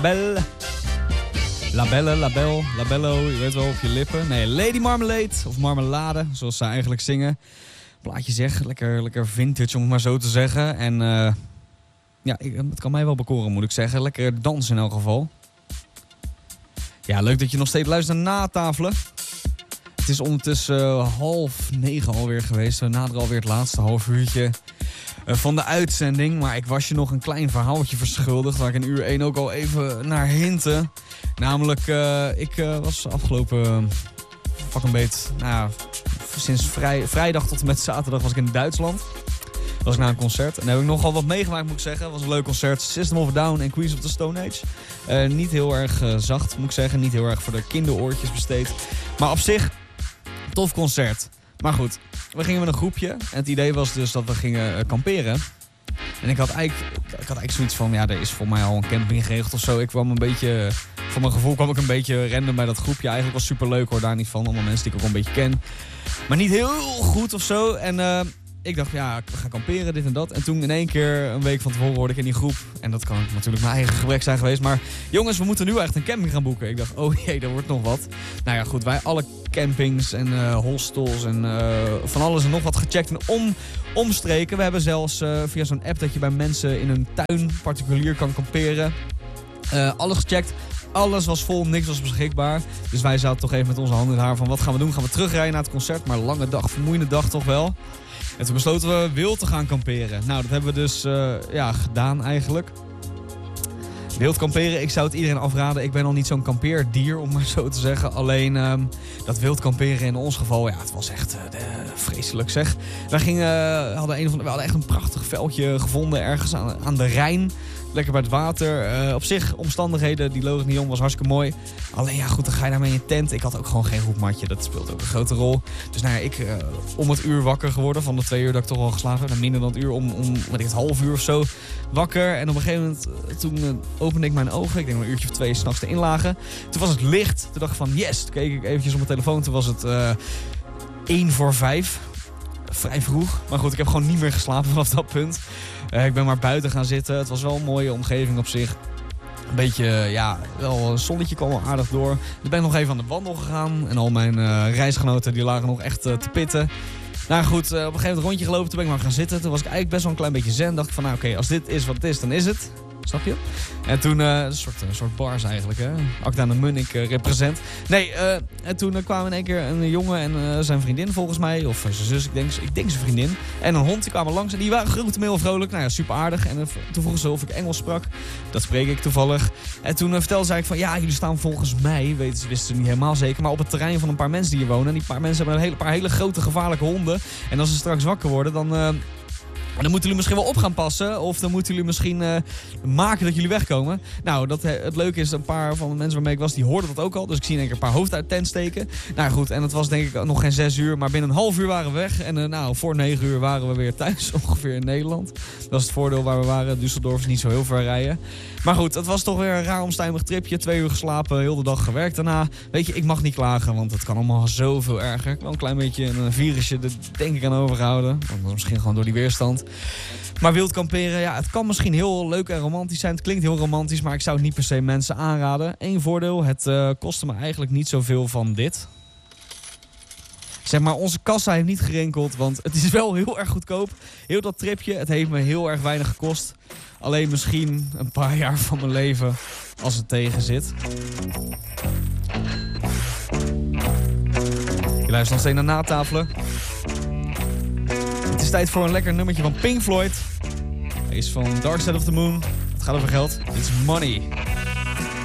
Belle. Labello, je weet wel, op je lippen. Nee, Lady Marmalade, of Marmelade, zoals ze eigenlijk zingen. Plaatje zeg, lekker vintage om het maar zo te zeggen. En ja, het kan mij wel bekoren, moet ik zeggen. Lekker dansen in elk geval. Ja, leuk dat je nog steeds luistert naar Natafelen. Het is ondertussen 8:30 alweer geweest. We naderen alweer het laatste half uurtje van de uitzending. Maar ik was je nog een klein verhaaltje verschuldigd, waar ik in uur 1 ook al even naar hintte. Namelijk, ik was afgelopen pak een beet, nou ja, sinds vrijdag tot en met zaterdag was ik in Duitsland. Was ik naar een concert. En daar heb ik nogal wat meegemaakt, moet ik zeggen. Het was een leuk concert. System of a Down en Queens of the Stone Age. Niet heel erg zacht, moet ik zeggen. Niet heel erg voor de kinderoortjes besteed. Maar op zich, tof concert. Maar goed, we gingen met een groepje. En het idee was dus dat we gingen kamperen. En ik had eigenlijk zoiets van, ja, er is voor mij al een camping geregeld of zo. Ik kwam een beetje, voor mijn gevoel kwam ik een beetje random bij dat groepje. Eigenlijk was superleuk, hoor, daar niet van. Allemaal mensen die ik ook een beetje ken. Maar niet heel goed of zo. En ik dacht, ja, ik ga kamperen, dit en dat. En toen in één keer, een week van tevoren, hoorde ik in die groep. En dat kan natuurlijk mijn eigen gebrek zijn geweest. Maar jongens, we moeten nu echt een camping gaan boeken. Ik dacht, oh jee, er wordt nog wat. Nou ja, goed, wij alle campings en hostels en van alles en nog wat gecheckt en omstreken. We hebben zelfs via zo'n app dat je bij mensen in een tuin particulier kan kamperen. Alles gecheckt. Alles was vol, niks was beschikbaar. Dus wij zaten toch even met onze handen in het haar van wat gaan we doen? Gaan we terugrijden naar het concert? Maar lange dag, vermoeiende dag toch wel. En toen besloten we wild te gaan kamperen. Nou, dat hebben we dus gedaan eigenlijk. Wild kamperen, ik zou het iedereen afraden. Ik ben al niet zo'n kampeerdier, om maar zo te zeggen. Alleen dat wild kamperen in ons geval, ja, het was echt vreselijk zeg. We hadden echt een prachtig veldje gevonden ergens aan de Rijn. Lekker bij het water. Op zich, omstandigheden, die loog niet om, was hartstikke mooi. Alleen ja, goed, dan ga je daarmee in je tent. Ik had ook gewoon geen hoekmatje, dat speelt ook een grote rol. Dus nou ja, ik om het uur wakker geworden van de 2 uur dat ik toch al geslapen heb. Nou, minder dan het uur, om het half uur of zo wakker. En op een gegeven moment, toen opende ik mijn ogen. Ik denk een uurtje of 2 s'nachts erin lagen. Toen was het licht. Toen dacht ik van yes. Toen keek ik eventjes op mijn telefoon. Toen was het 4:45. Vrij vroeg. Maar goed, ik heb gewoon niet meer geslapen vanaf dat punt. Ik ben maar buiten gaan zitten. Het was wel een mooie omgeving op zich. Een beetje, ja, wel een zonnetje kwam wel aardig door. Ik ben nog even aan de wandel gegaan. En al mijn reisgenoten die lagen nog echt te pitten. Nou goed, op een gegeven moment rondje gelopen. Toen ben ik maar gaan zitten. Toen was ik eigenlijk best wel een klein beetje zen. Dacht ik van, nou oké, als dit is wat het is, dan is het. Snap je? En toen, een soort bars eigenlijk, hè. Acta de Munnik represent. Nee, en toen kwamen in één keer een jongen en zijn vriendin volgens mij. Of zijn zus, ik denk zijn vriendin. En een hond, die kwamen langs en die waren grotenmeel vrolijk. Nou ja, super aardig. En toen vroegen ze of ik Engels sprak. Dat spreek ik toevallig. En toen vertelde ze eigenlijk van, ja, jullie staan volgens mij, wisten ze niet helemaal zeker, maar op het terrein van een paar mensen die hier wonen. En die paar mensen hebben een paar hele grote gevaarlijke honden. En als ze straks wakker worden, dan moeten jullie misschien wel op gaan passen. Of dan moeten jullie misschien maken dat jullie wegkomen. Nou, het leuke is, een paar van de mensen waarmee ik was, die hoorden dat ook al. Dus ik zie in één keer een paar hoofden uit de tent steken. Nou goed, en het was denk ik nog geen 6 uur. Maar binnen een half uur waren we weg. En voor 9 uur waren we weer thuis, ongeveer in Nederland. Dat is het voordeel waar we waren. Düsseldorf is niet zo heel ver rijden. Maar goed, het was toch weer een raar omstuimig tripje. 2 uur geslapen, heel de dag gewerkt daarna. Weet je, ik mag niet klagen, want het kan allemaal zoveel erger. Wel een klein beetje een virusje, daar denk ik aan overgehouden. Want misschien gewoon door die weerstand. Maar wild kamperen, ja, het kan misschien heel leuk en romantisch zijn. Het klinkt heel romantisch, maar ik zou het niet per se mensen aanraden. Eén voordeel, het kostte me eigenlijk niet zoveel van dit. Zeg maar, onze kassa heeft niet gerinkeld, want het is wel heel erg goedkoop. Heel dat tripje, het heeft me heel erg weinig gekost. Alleen misschien een paar jaar van mijn leven als het tegen zit. Je luistert nog steeds naar Natafelen. Het is tijd voor een lekker nummertje van Pink Floyd. Hij is van Dark Side of the Moon. Het gaat over geld. It's money.